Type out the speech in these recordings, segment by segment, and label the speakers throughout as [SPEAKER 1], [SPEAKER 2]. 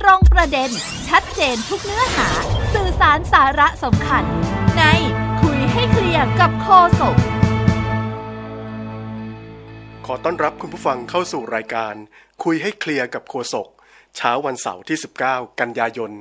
[SPEAKER 1] ตรงประเด็นชัดเจนทุกเนื้อหาสื่อสารสาระสำคัญในคุยให้เคลียร์กับโฆษก
[SPEAKER 2] ขอต้อนรับคุณผู้ฟังเข้าสู่รายการคุยให้เคลียร์กับโฆษกเช้าวันเสาร์ที่19กันยายน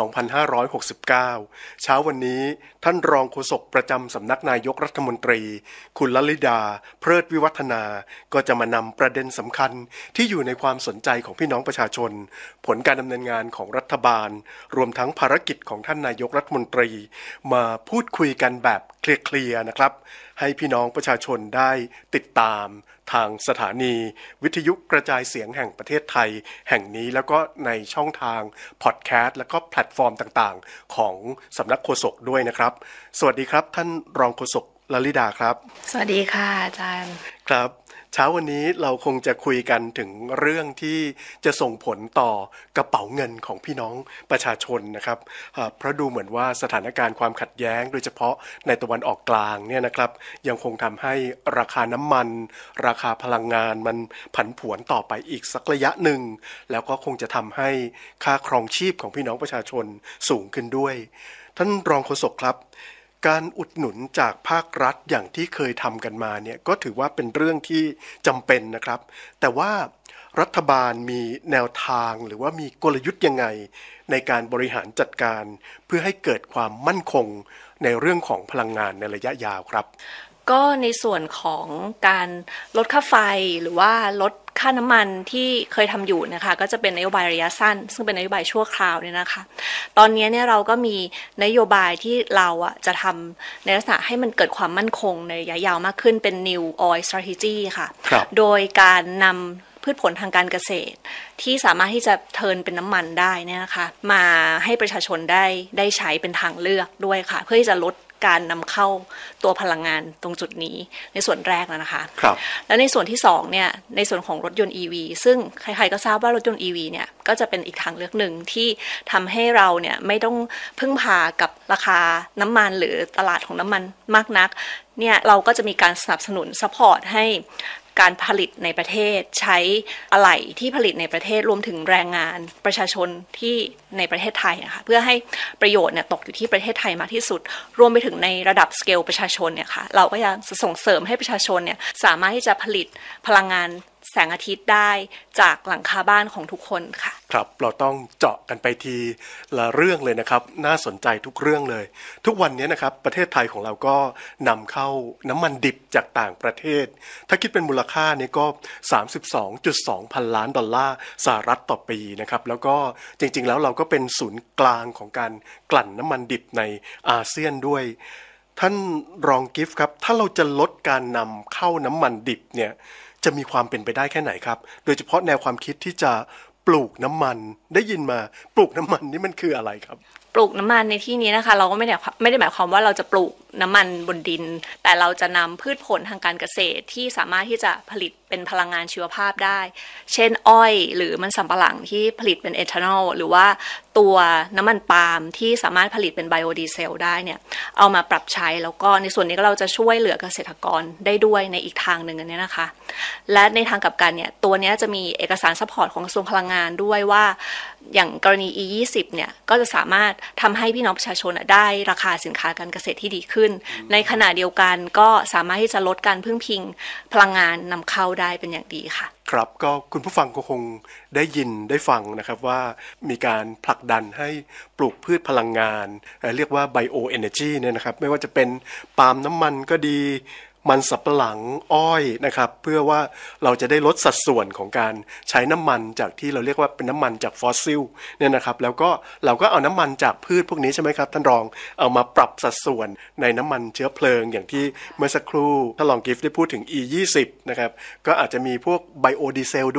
[SPEAKER 2] 2569เช้าวันนี้ท่านรองโฆษกประจำสำนักนายกรัฐมนตรีคุณลลิดาเพลิดวิวัฒนาก็จะมานำประเด็นสำคัญที่อยู่ในความสนใจของพี่น้องประชาชนผลการดำเนินงานของรัฐบาลรวมทั้งภารกิจของท่านนายกรัฐมนตรีมาพูดคุยกันแบบเคลียร์นะครับให้พี่น้องประชาชนได้ติดตามทางสถานีวิทยุกระจายเสียงแห่งประเทศไทยแห่งนี้แล้วก็ในช่องทางพอดแคสต์แล้วก็แพลตฟอร์มต่างๆของสำนักโฆษกด้วยนะครับสวัสดีครับท่านรองโฆษกลลิดาครับ
[SPEAKER 3] สวัสดีค่ะอาจารย์
[SPEAKER 2] ครับเช้าวันนี้เราคงจะคุยกันถึงเรื่องที่จะส่งผลต่อกระเป๋าเงินของพี่น้องประชาชนนะครับเพราะดูเหมือนว่าสถานการณ์ความขัดแย้งโดยเฉพาะในตะวันออกกลางเนี่ยนะครับยังคงทำให้ราคาน้ำมันราคาพลังงานมันผันผวนต่อไปอีกสักระยะหนึ่งแล้วก็คงจะทำให้ค่าครองชีพของพี่น้องประชาชนสูงขึ้นด้วยท่านรองโฆษกครับการอุดหนุนจากภาครัฐอย่างที่เคยทำกันมาเนี่ยก็ถือว่าเป็นเรื่องที่จำเป็นนะครับแต่ว่ารัฐบาลมีแนวทางหรือว่ามีกลยุทธ์ยังไงในการบริหารจัดการเพื่อให้เกิดความมั่นคงในเรื่องของพลังงานในระยะยาวครับ
[SPEAKER 3] ก็ในส่วนของการลดค่าไฟหรือว่าลดค่าน้ำมันที่เคยทำอยู่นะคะก็จะเป็นนโยบายระยะสั้นซึ่งเป็นนโยบายชั่วคราวเนี่ยนะคะตอนนี้เนี่ยเราก็มีนโยบายที่เราจะทำในลักษณะให้มันเกิดความมั่นคงในระยะยาวมากขึ้นเป็น New Oil Strategy ค่ะโดยการนำพืชผลทางการเกษตรที่สามารถที่จะเทิร์นเป็นน้ำมันได้เนี่ยนะคะมาให้ประชาชนได้ใช้เป็นทางเลือกด้วยค่ะเพื่อที่จะลดการนำเข้าตัวพลังงานตรงจุดนี้ในส่วนแรกนะคะแล้วในส่วนที่2เนี่ยในส่วนของรถยนต์ EV ซึ่งใครๆก็ทราบว่ารถยนต์ EV เนี่ยก็จะเป็นอีกทางเลือกหนึ่งที่ทำให้เราเนี่ยไม่ต้องพึ่งพากับราคาน้ำมันหรือตลาดของน้ำมันมากนักเนี่ยเราก็จะมีการสนับสนุนซัพพอร์ตให้การผลิตในประเทศใช้อะไหล่ที่ผลิตในประเทศรวมถึงแรงงานประชาชนที่ในประเทศไทยนะคะเพื่อให้ประโยชน์เนี่ยตกอยู่ที่ประเทศไทยมากที่สุดรวมไปถึงในระดับสเกลประชาชนเนี่ยค่ะเราก็ยังส่งเสริมให้ประชาชนเนี่ยสามารถที่จะผลิตพลังงานแสงอาทิตย์ได้จากหลังคาบ้านของทุกคนค่ะ
[SPEAKER 2] ครับเราต้องเจาะกันไปทีละเรื่องเลยนะครับน่าสนใจทุกเรื่องเลยทุกวันนี้นะครับประเทศไทยของเราก็นำเข้าน้ำมันดิบจากต่างประเทศถ้าคิดเป็นมูลค่านี่ก็ 32.2 พันล้านดอลลาร์สหรัฐต่อปีนะครับแล้วก็จริงๆแล้วเราก็เป็นศูนย์กลางของการกลั่นน้ำมันดิบในอาเซียนด้วยท่านรองกิฟต์ครับถ้าเราจะลดการนำเข้าน้ำมันดิบเนี่ยจะมีความเป็นไปได้แค่ไหนครับโดยเฉพาะแนวความคิดที่จะปลูกน้ำมันได้ยินมาปลูกน้ำมันนี่มันคืออะไรครับ
[SPEAKER 3] ปลูกน้ำมันในที่นี้นะคะเราก็ไม่ได้หมายความว่าเราจะปลูกน้ำมันบนดินแต่เราจะนำพืชผลทางการเกษตรที่สามารถที่จะผลิตเป็นพลังงานชีวภาพได้เช่นอ้อยหรือมันสำปะหลังที่ผลิตเป็นเอทานอลหรือว่าตัวน้ำมันปาล์มที่สามารถผลิตเป็นไบโอดีเซลได้เนี่ยเอามาปรับใช้แล้วก็ในส่วนนี้ก็เราจะช่วยเหลือเกษตรกรได้ด้วยในอีกทางหนึ่งอันนี้นะคะและในทางกลับกันเนี่ยตัวนี้จะมีเอกสารซัพพอร์ตของกระทรวงพลังงานด้วยว่าอย่างกรณี E20 เนี่ยก็จะสามารถทำให้พี่น้องประชาชนได้ราคาสินค้าการเกษตรที่ดีขึ้นในขณะเดียวกันก็สามารถที่จะลดการพึ่งพิงพลังงานนำเข้าได้เป็นอย่างดีค่ะ
[SPEAKER 2] ครับก็คุณผู้ฟังก็คงได้ยินได้ฟังนะครับว่ามีการผลักดันให้ปลูกพืชพลังงานเรียกว่าไบโอเอเนจีเนี่ยนะครับไม่ว่าจะเป็นปาล์มน้ำมันก็ดีมันสำปะหลังอ้อยนะครับเพื่อว่าเราจะได้ลดสัดส่วนของการใช้น้ำมันจากที่เราเรียกว่าเป็นน้ำมันจากฟอสซิลเนี่ยนะครับแล้วก็เราก็เอาน้ำมันจากพืชพวกนี้ใช่ไหมครับท่านรองเอามาปรับสัดส่วนในน้ำมันเชื้อเพลิงอย่างที่เมื่อสักครู่ท่านรองกิฟต์ได้พูดถึง E20 นะครับก็อาจจะมีพวกไบโอดีเซล